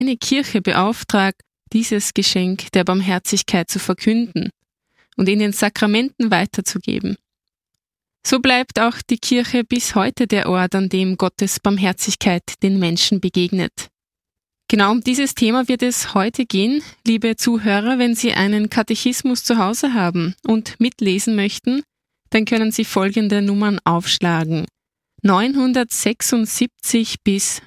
eine Kirche beauftragt, dieses Geschenk der Barmherzigkeit zu verkünden und in den Sakramenten weiterzugeben. So bleibt auch die Kirche bis heute der Ort, an dem Gottes Barmherzigkeit den Menschen begegnet. Genau um dieses Thema wird es heute gehen, liebe Zuhörer. Wenn Sie einen Katechismus zu Hause haben und mitlesen möchten, dann können Sie folgende Nummern aufschlagen: 976 bis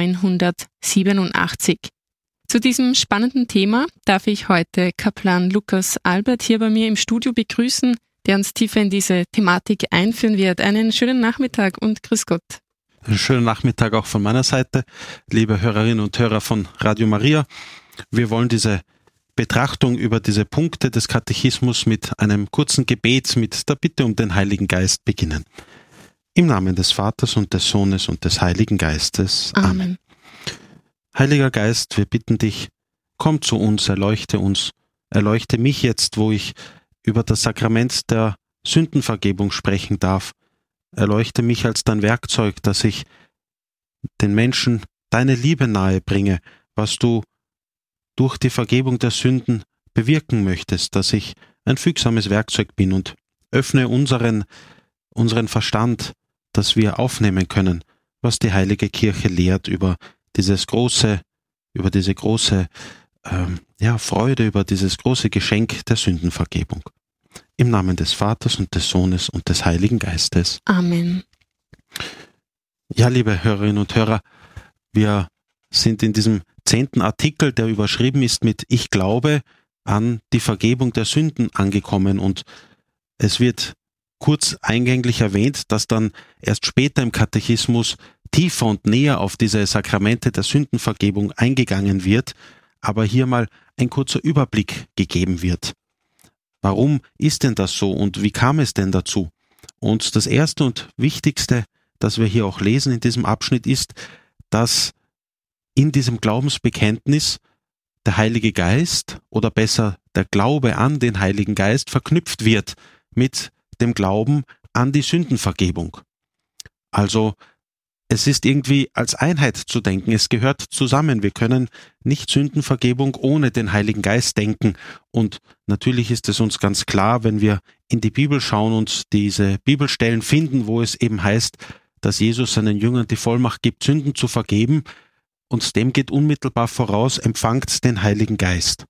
987. Zu diesem spannenden Thema darf ich heute Kaplan Lukas Albert hier bei mir im Studio begrüßen, der uns tiefer in diese Thematik einführen wird. Einen schönen Nachmittag und grüß Gott. Einen schönen Nachmittag auch von meiner Seite, liebe Hörerinnen und Hörer von Radio Maria. Wir wollen diese Betrachtung über diese Punkte des Katechismus mit einem kurzen Gebet mit der Bitte um den Heiligen Geist beginnen. Im Namen des Vaters und des Sohnes und des Heiligen Geistes. Amen. Heiliger Geist, wir bitten dich, komm zu uns, erleuchte mich jetzt, wo ich über das Sakrament der Sündenvergebung sprechen darf. Erleuchte mich als dein Werkzeug, dass ich den Menschen deine Liebe nahe bringe, was du durch die Vergebung der Sünden bewirken möchtest, dass ich ein fügsames Werkzeug bin, und öffne unseren Verstand, dass wir aufnehmen können, was die Heilige Kirche lehrt über diese große Freude, über dieses große Geschenk der Sündenvergebung. Im Namen des Vaters und des Sohnes und des Heiligen Geistes. Amen. Ja, liebe Hörerinnen und Hörer, wir sind in diesem 10. Artikel, der überschrieben ist mit Ich glaube an die Vergebung der Sünden angekommen, und es wird kurz eingänglich erwähnt, dass dann erst später im Katechismus tiefer und näher auf diese Sakramente der Sündenvergebung eingegangen wird, aber hier mal ein kurzer Überblick gegeben wird. Warum ist denn das so und wie kam es denn dazu? Und das Erste und Wichtigste, das wir hier auch lesen in diesem Abschnitt, ist, dass in diesem Glaubensbekenntnis der Heilige Geist, oder besser der Glaube an den Heiligen Geist, verknüpft wird mit dem Glauben an die Sündenvergebung. Also es ist irgendwie als Einheit zu denken, es gehört zusammen. Wir können nicht Sündenvergebung ohne den Heiligen Geist denken. Und natürlich ist es uns ganz klar, wenn wir in die Bibel schauen und diese Bibelstellen finden, wo es eben heißt, dass Jesus seinen Jüngern die Vollmacht gibt, Sünden zu vergeben, und dem geht unmittelbar voraus: empfangt den Heiligen Geist.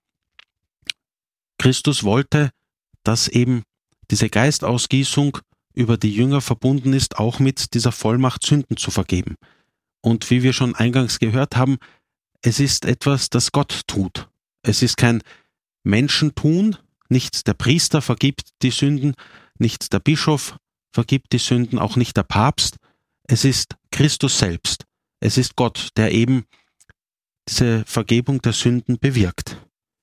Christus wollte, dass eben diese Geistausgießung über die Jünger verbunden ist, auch mit dieser Vollmacht, Sünden zu vergeben. Und wie wir schon eingangs gehört haben, es ist etwas, das Gott tut. Es ist kein Menschentun, nicht der Priester vergibt die Sünden, nicht der Bischof vergibt die Sünden, auch nicht der Papst. Es ist Christus selbst. Es ist Gott, der eben diese Vergebung der Sünden bewirkt.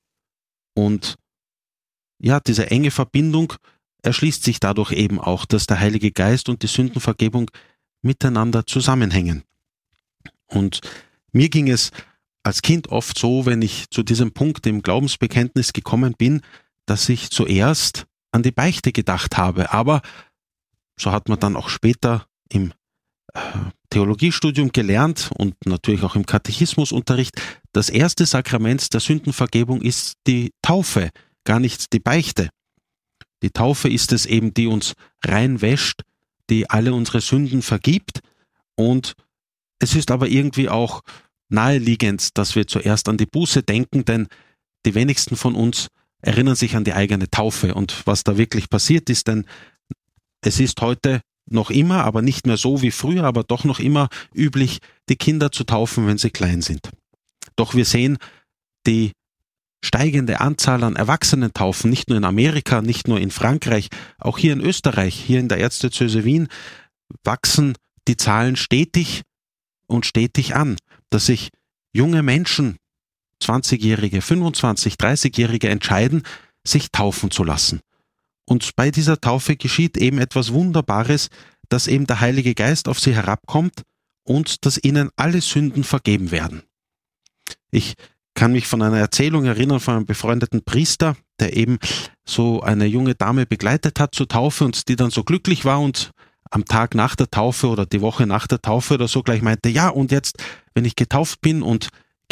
Und ja, diese enge Verbindung erschließt sich dadurch eben auch, dass der Heilige Geist und die Sündenvergebung miteinander zusammenhängen. Und mir ging es als Kind oft so, wenn ich zu diesem Punkt im Glaubensbekenntnis gekommen bin, dass ich zuerst an die Beichte gedacht habe. Aber so hat man dann auch später im Theologiestudium gelernt und natürlich auch im Katechismusunterricht, das erste Sakrament der Sündenvergebung ist die Taufe, gar nicht die Beichte. Die Taufe ist es eben, die uns reinwäscht, die alle unsere Sünden vergibt, und es ist aber irgendwie auch naheliegend, dass wir zuerst an die Buße denken, denn die wenigsten von uns erinnern sich an die eigene Taufe und was da wirklich passiert ist, denn es ist heute noch immer, aber nicht mehr so wie früher, aber doch noch immer üblich, die Kinder zu taufen, wenn sie klein sind. Doch wir sehen die steigende Anzahl an Erwachsenentaufen, nicht nur in Amerika, nicht nur in Frankreich, auch hier in Österreich, hier in der Erzdiözese Wien, wachsen die Zahlen stetig und stetig an, dass sich junge Menschen, 20-Jährige, 25-, 30-Jährige entscheiden, sich taufen zu lassen. Und bei dieser Taufe geschieht eben etwas Wunderbares, dass eben der Heilige Geist auf sie herabkommt und dass ihnen alle Sünden vergeben werden. Ich kann mich von einer Erzählung erinnern von einem befreundeten Priester, der eben so eine junge Dame begleitet hat zur Taufe und die dann so glücklich war und am Tag nach der Taufe oder die Woche nach der Taufe oder so gleich meinte, ja, und jetzt, wenn ich getauft bin und